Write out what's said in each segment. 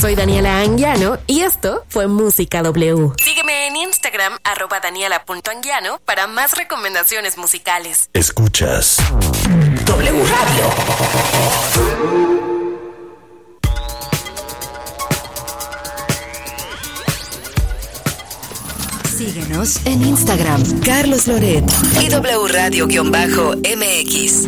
Soy Daniela Anguiano y esto fue Música W. Sígueme en Instagram, @daniela.anguiano, para más recomendaciones musicales. Escuchas W Radio. Síguenos en Instagram, Carlos Loret y W Radio-MX.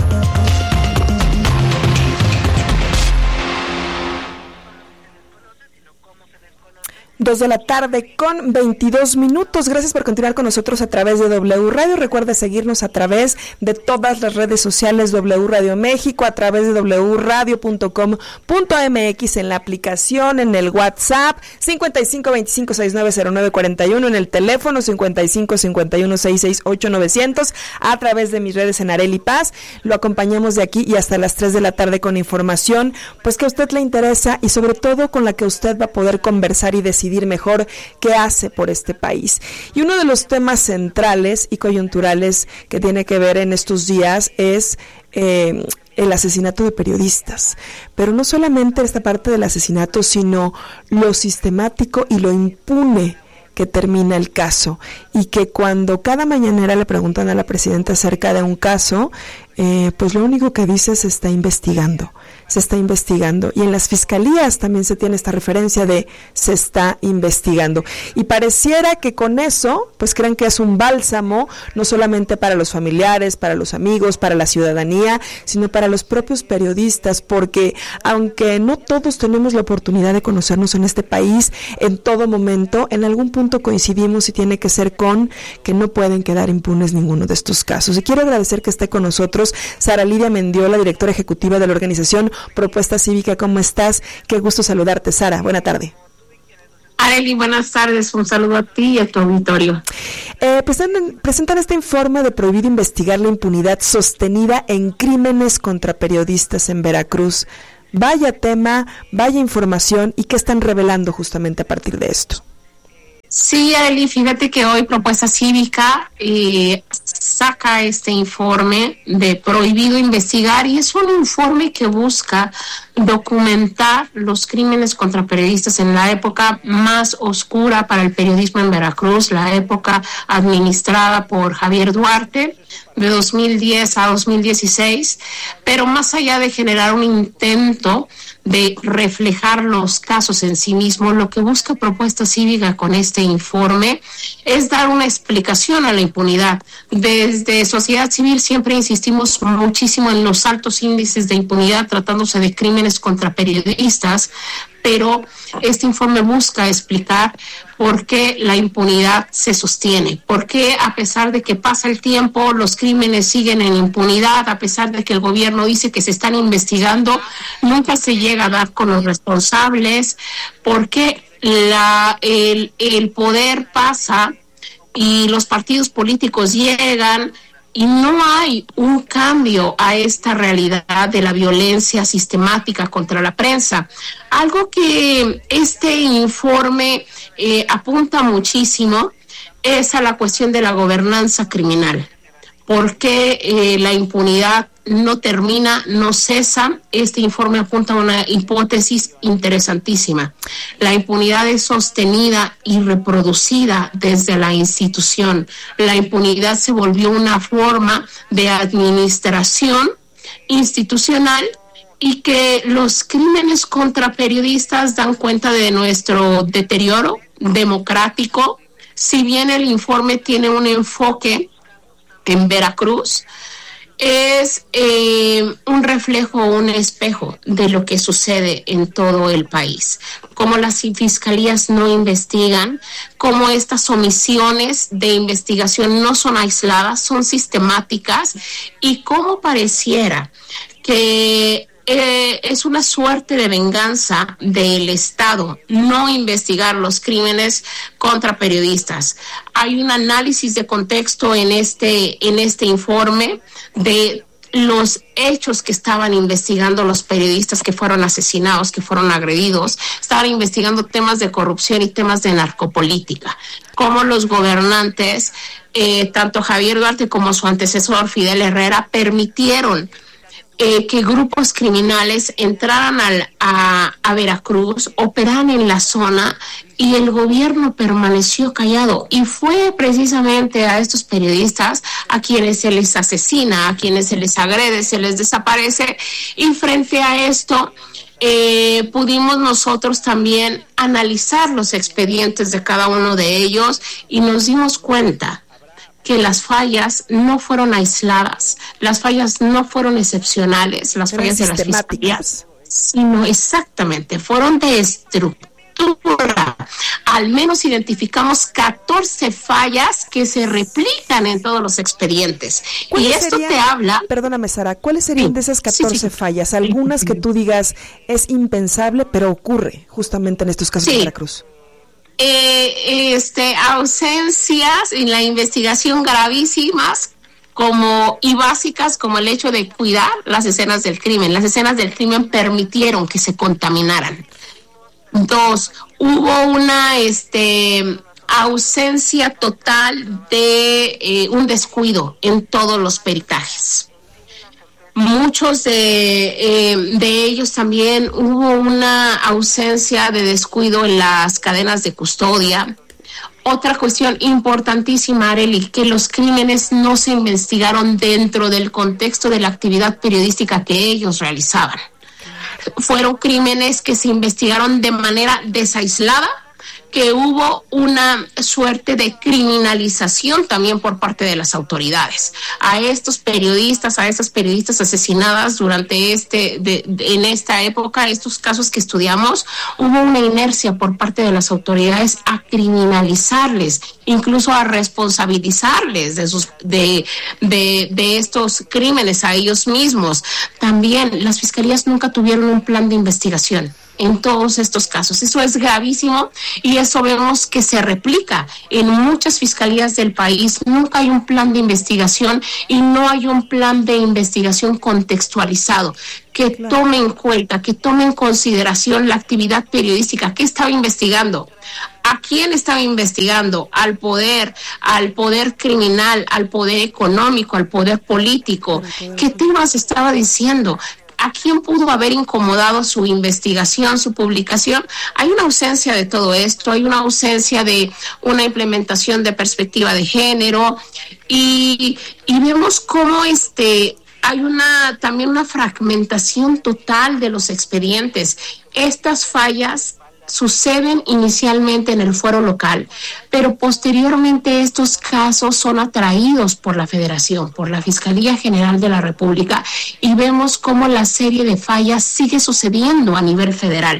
2:22 p.m. Gracias por continuar con nosotros a través de W Radio. Recuerda seguirnos a través de todas las redes sociales W Radio México, a través de wradio.com.mx, en la aplicación, en el WhatsApp 5525690941, en el teléfono 5551668900, a través de mis redes en Arely Paz. Lo acompañamos de aquí y hasta las 3 de la tarde con información pues que a usted le interesa y sobre todo con la que usted va a poder conversar y decidir mejor qué hace por este país. Y uno de los temas centrales y coyunturales que tiene que ver en estos días es el asesinato de periodistas, pero no solamente esta parte del asesinato, sino lo sistemático y lo impune que termina el caso, y que cuando cada mañanera le preguntan a la presidenta acerca de un caso, pues lo único que dice es se está investigando, y en las fiscalías también se tiene esta referencia de se está investigando, y pareciera que con eso pues creen que es un bálsamo no solamente para los familiares, para los amigos, para la ciudadanía, sino para los propios periodistas, porque aunque no todos tenemos la oportunidad de conocernos en este país en todo momento, en algún punto coincidimos y tiene que ser con que no pueden quedar impunes ninguno de estos casos. Y quiero agradecer que esté con nosotros Sara Lidia Mendiola, directora ejecutiva de la organización Propuesta Cívica. ¿Cómo estás? Qué gusto saludarte, Sara. Buena tarde. Arely, buenas tardes. Un saludo a ti y a tu auditorio. Presentan este informe de prohibir investigar la impunidad sostenida en crímenes contra periodistas en Veracruz. Vaya tema, vaya información, ¿y qué están revelando justamente a partir de esto? Sí, Arely, fíjate que hoy Propuesta Cívica saca este informe de prohibido investigar, y es un informe que busca documentar los crímenes contra periodistas en la época más oscura para el periodismo en Veracruz, la época administrada por Javier Duarte, de 2010 a 2016, pero más allá de generar un intento de reflejar los casos en sí mismos, lo que busca Propuesta Cívica con este informe es dar una explicación a la impunidad. Desde sociedad civil siempre insistimos muchísimo en los altos índices de impunidad tratándose de crímenes contra periodistas, pero este informe busca explicar por qué la impunidad se sostiene, por qué a pesar de que pasa el tiempo los crímenes siguen en impunidad, a pesar de que el gobierno dice que se están investigando, nunca se llega a dar con los responsables, por qué el poder pasa y los partidos políticos llegan y no hay un cambio a esta realidad de la violencia sistemática contra la prensa. Algo que este informe apunta muchísimo es a la cuestión de la gobernanza criminal. ¿Por qué la impunidad no termina, no cesa? Este informe apunta a una hipótesis interesantísima. La impunidad es sostenida y reproducida desde la institución. La impunidad se volvió una forma de administración institucional, y que los crímenes contra periodistas dan cuenta de nuestro deterioro democrático. Si bien el informe tiene un enfoque en Veracruz, es un reflejo, un espejo de lo que sucede en todo el país. Cómo las fiscalías no investigan, cómo estas omisiones de investigación no son aisladas, son sistemáticas, y cómo pareciera que es una suerte de venganza del Estado no investigar los crímenes contra periodistas. Hay un análisis de contexto en este informe de los hechos que estaban investigando los periodistas que fueron asesinados, que fueron agredidos. Estaban investigando temas de corrupción y temas de narcopolítica. Cómo los gobernantes, tanto Javier Duarte como su antecesor Fidel Herrera, permitieron que grupos criminales entraran a Veracruz, operaran en la zona y el gobierno permaneció callado. Y fue precisamente a estos periodistas a quienes se les asesina, a quienes se les agrede, se les desaparece. Y frente a esto, pudimos nosotros también analizar los expedientes de cada uno de ellos y nos dimos cuenta que las fallas no fueron aisladas, las fallas no fueron excepcionales, las fallas de las fiscalías, sino exactamente, fueron de estructura. Al menos identificamos 14 fallas que se replican en todos los expedientes. Y esto te habla... Perdóname, Sara, ¿cuáles serían de esas 14 fallas? Algunas que tú digas es impensable, pero ocurre justamente en estos casos de Veracruz. Ausencias en la investigación gravísimas y básicas como el hecho de cuidar las escenas del crimen. Las escenas del crimen permitieron que se contaminaran. 2, hubo una ausencia total de un descuido en todos los peritajes. Muchos de ellos también hubo una ausencia de descuido en las cadenas de custodia. Otra cuestión importantísima, Arely, que los crímenes no se investigaron dentro del contexto de la actividad periodística que ellos realizaban. Fueron crímenes que se investigaron de manera desaislada, que hubo una suerte de criminalización también por parte de las autoridades. A estas periodistas asesinadas durante en esta época, estos casos que estudiamos, hubo una inercia por parte de las autoridades a criminalizarles, incluso a responsabilizarles de estos crímenes a ellos mismos. También las fiscalías nunca tuvieron un plan de investigación en todos estos casos. Eso es gravísimo y eso vemos que se replica en muchas fiscalías del país. Nunca hay un plan de investigación y no hay un plan de investigación contextualizado que tome en cuenta, que tome en consideración la actividad periodística. ¿Qué estaba investigando? ¿A quién estaba investigando? Al poder criminal, al poder económico, al poder político. ¿Qué temas estaba diciendo? ¿A quién pudo haber incomodado su investigación, su publicación? Hay una ausencia de todo esto, hay una ausencia de una implementación de perspectiva de género y vemos cómo hay también una fragmentación total de los expedientes. Estas fallas suceden inicialmente en el fuero local, pero posteriormente estos casos son atraídos por la Federación, por la Fiscalía General de la República, y vemos cómo la serie de fallas sigue sucediendo a nivel federal.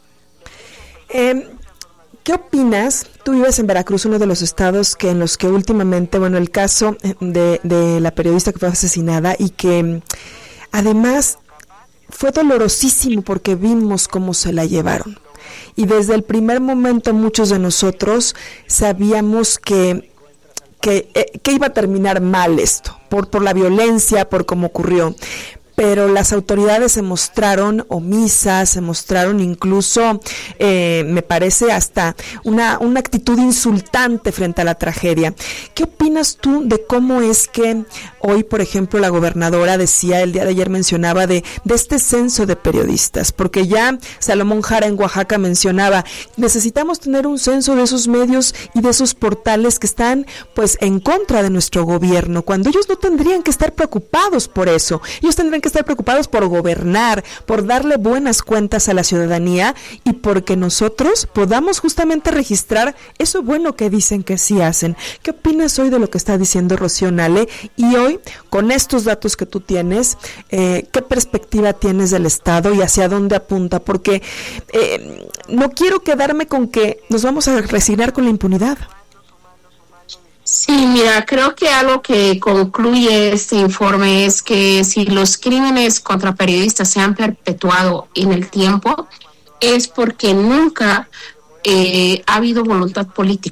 ¿Qué opinas? Tú vives en Veracruz, uno de los estados en los que últimamente, el caso de la periodista que fue asesinada y que además fue dolorosísimo porque vimos cómo se la llevaron. Y desde el primer momento muchos de nosotros sabíamos que iba a terminar mal esto, por la violencia, por cómo ocurrió. Pero las autoridades se mostraron omisas, se mostraron incluso, me parece, hasta una actitud insultante frente a la tragedia. ¿Qué opinas tú de cómo es que hoy, por ejemplo, la gobernadora decía, el día de ayer mencionaba de este censo de periodistas? Porque ya Salomón Jara en Oaxaca mencionaba, necesitamos tener un censo de esos medios y de esos portales que están pues en contra de nuestro gobierno, cuando ellos no tendrían que estar preocupados por eso. Ellos tendrían que estar preocupados por gobernar, por darle buenas cuentas a la ciudadanía y porque nosotros podamos justamente registrar eso bueno que dicen que sí hacen. ¿Qué opinas hoy de lo que está diciendo Rocío Nale? Y hoy, con estos datos que tú tienes, ¿qué perspectiva tienes del Estado y hacia dónde apunta? Porque no quiero quedarme con que nos vamos a resignar con la impunidad. Sí, mira, creo que algo que concluye este informe es que si los crímenes contra periodistas se han perpetuado en el tiempo, es porque nunca ha habido voluntad política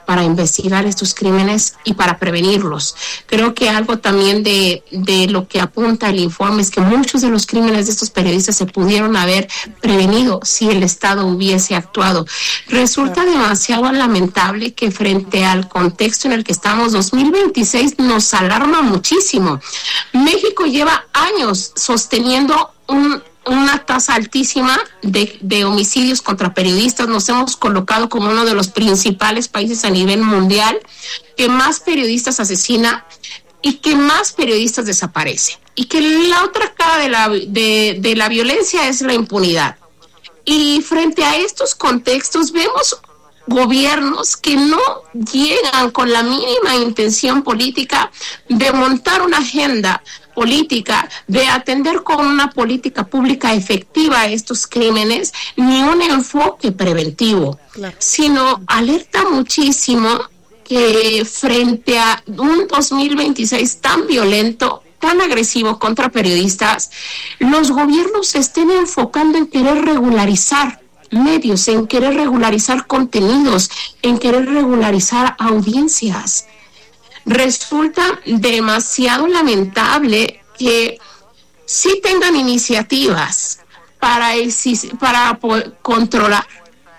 para investigar estos crímenes y para prevenirlos. Creo que algo también de lo que apunta el informe es que muchos de los crímenes de estos periodistas se pudieron haber prevenido si el Estado hubiese actuado. Resulta demasiado lamentable que frente al contexto en el que estamos, 2026 nos alarma muchísimo. México lleva años sosteniendo una tasa altísima de homicidios contra periodistas. Nos hemos colocado como uno de los principales países a nivel mundial que más periodistas asesina y que más periodistas desaparecen. Y que la otra cara de la violencia es la impunidad. Y frente a estos contextos vemos gobiernos que no llegan con la mínima intención política de montar una agenda política, de atender con una política pública efectiva a estos crímenes, ni un enfoque preventivo, sino alerta muchísimo que frente a un 2026 tan violento, tan agresivo contra periodistas, los gobiernos se estén enfocando en querer regularizar medios, en querer regularizar contenidos, en querer regularizar audiencias. Resulta demasiado lamentable que sí tengan iniciativas para controlar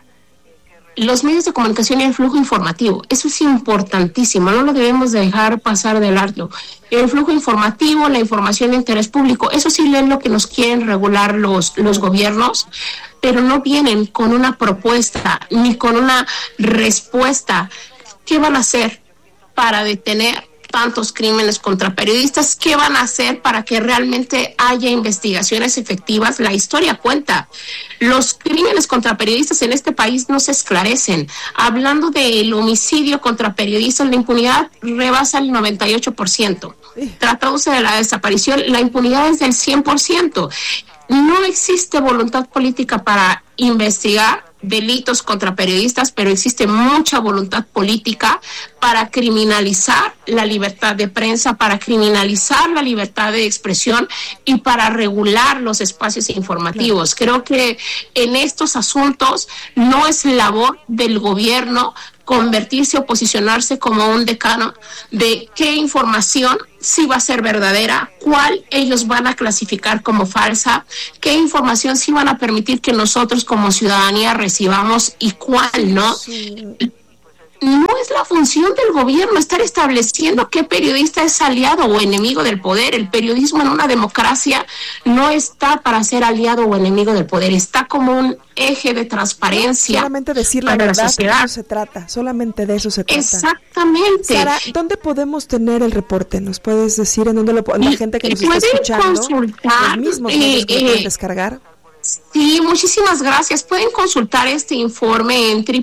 los medios de comunicación y el flujo informativo. Eso es importantísimo, no lo debemos dejar pasar de largo. El flujo informativo, la información de interés público, eso sí es lo que nos quieren regular los gobiernos, pero no vienen con una propuesta ni con una respuesta. ¿Qué van a hacer para detener tantos crímenes contra periodistas? ¿Qué van a hacer para que realmente haya investigaciones efectivas? La historia cuenta. Los crímenes contra periodistas en este país no se esclarecen. Hablando del homicidio contra periodistas, la impunidad rebasa el 98%. Tratándose de la desaparición, la impunidad es del 100%. No existe voluntad política para investigar delitos contra periodistas, pero existe mucha voluntad política para criminalizar la libertad de prensa, para criminalizar la libertad de expresión y para regular los espacios informativos. Creo que en estos asuntos no es labor del gobierno convertirse o posicionarse como un decano de qué información sí va a ser verdadera, cuál ellos van a clasificar como falsa, qué información sí van a permitir que nosotros como ciudadanía recibamos y cuál no. Sí. No es la función del gobierno estar estableciendo qué periodista es aliado o enemigo del poder. El periodismo en una democracia no está para ser aliado o enemigo del poder, está como un eje de transparencia. Solamente decir la verdad, de eso se trata, solamente de eso se trata. Exactamente. Sara, ¿dónde podemos tener el reporte? ¿Nos puedes decir en dónde la gente que nos está escuchando? Consultar, los mismos medios que pueden descargar. Sí, muchísimas gracias. Pueden consultar este informe en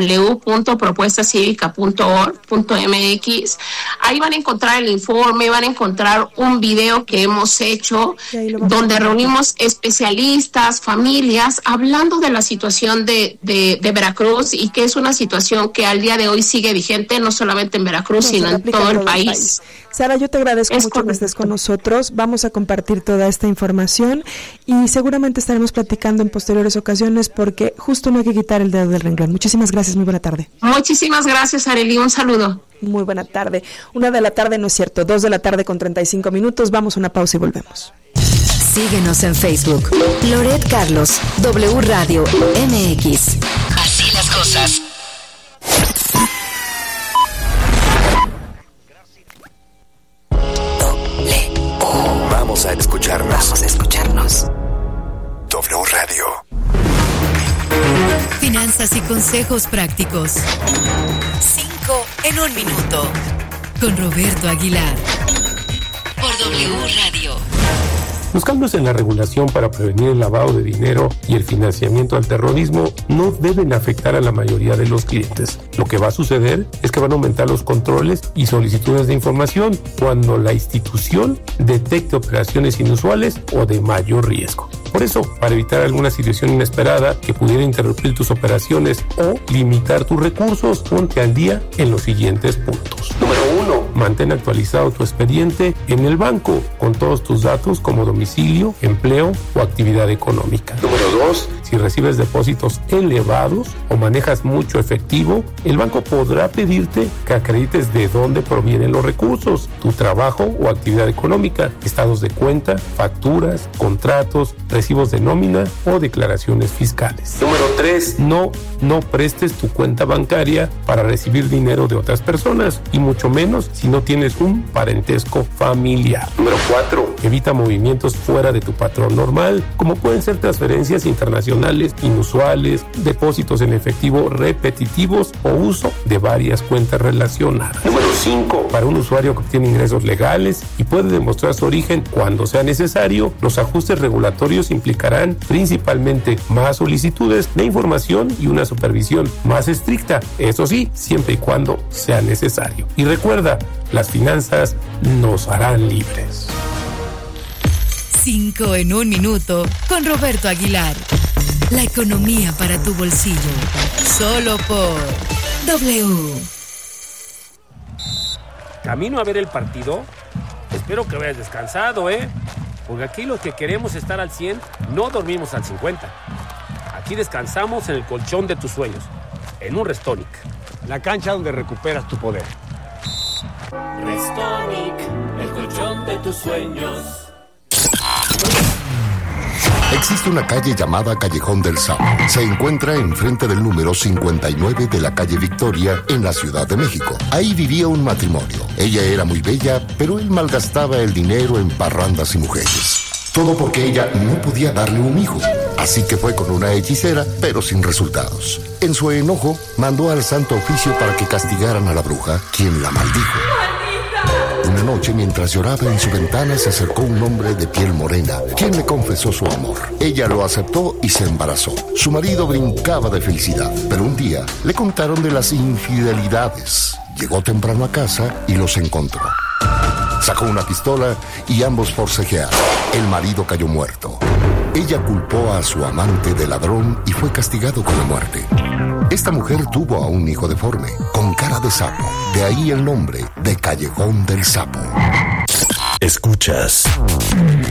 www.propuestacivica.org.mx. Ahí van a encontrar el informe, van a encontrar un video que hemos hecho donde reunimos especialistas, familias, hablando de la situación de Veracruz y que es una situación que al día de hoy sigue vigente, no solamente en Veracruz, sino en todo el país. Sara, yo te agradezco mucho que estés con nosotros. Vamos a compartir toda esta información y seguramente estaremos platicando en posteriores ocasiones porque justo no hay que quitar el dedo del renglón. Muchísimas gracias, muy buena tarde. Muchísimas gracias, Arely, un saludo. Muy buena tarde. 1 de la tarde, no es cierto, 2 de la tarde con 35 minutos. Vamos a una pausa y volvemos. Síguenos en Facebook. Loret Carlos, W Radio MX. Así las cosas. Vamos a escucharnos. W Radio. Finanzas y consejos prácticos. 5 en 1 minuto. Con Roberto Aguilar. Por W Radio. Los cambios en la regulación para prevenir el lavado de dinero y el financiamiento al terrorismo no deben afectar a la mayoría de los clientes. Lo que va a suceder es que van a aumentar los controles y solicitudes de información cuando la institución detecte operaciones inusuales o de mayor riesgo. Por eso, para evitar alguna situación inesperada que pudiera interrumpir tus operaciones o limitar tus recursos, ponte al día en los siguientes puntos. Número 1. Mantén actualizado tu expediente en el banco con todos tus datos como domicilio, empleo o actividad económica. Número 2. Si recibes depósitos elevados o manejas mucho efectivo, el banco podrá pedirte que acredites de dónde provienen los recursos, tu trabajo o actividad económica, estados de cuenta, facturas, contratos, recibos de nómina o declaraciones fiscales. Número 3. No prestes tu cuenta bancaria para recibir dinero de otras personas, y mucho menos si no tienes un parentesco familiar. Número 4. Evita movimientos fuera de tu patrón normal, como pueden ser transferencias internacionales inusuales, depósitos en efectivo repetitivos o uso de varias cuentas relacionadas. Número 5. Para un usuario que obtiene ingresos legales y puede demostrar su origen cuando sea necesario, los ajustes regulatorios implicarán principalmente más solicitudes de información y una supervisión más estricta, eso sí, siempre y cuando sea necesario. Y recuerda, las finanzas nos harán libres. 5 en un minuto con Roberto Aguilar. La economía para tu bolsillo. Solo por W. ¿Camino a ver el partido? Espero que vayas descansado, porque aquí los que queremos estar al 100 no dormimos al 50. Aquí descansamos en el colchón de tus sueños, en un Restonic. La cancha donde recuperas tu poder. Restonic, el colchón de tus sueños. Existe una calle llamada Callejón del Sapo. Se encuentra enfrente del número 59 de la calle Victoria, en la Ciudad de México. Ahí vivía un matrimonio. Ella era muy bella, pero él malgastaba el dinero en parrandas y mujeres. Todo porque ella no podía darle un hijo. Así que fue con una hechicera, pero sin resultados. En su enojo, mandó al Santo Oficio para que castigaran a la bruja, quien la maldijo. Una noche, mientras lloraba en su ventana, se acercó un hombre de piel morena, quien le confesó su amor. Ella lo aceptó y se embarazó. Su marido brincaba de felicidad, pero un día le contaron de las infidelidades. Llegó temprano a casa y los encontró. Sacó una pistola y ambos forcejearon. El marido cayó muerto. Ella culpó a su amante de ladrón y fue castigado con la muerte. Esta mujer tuvo a un hijo deforme, con cara de sapo. De ahí el nombre de Callejón del Sapo. Escuchas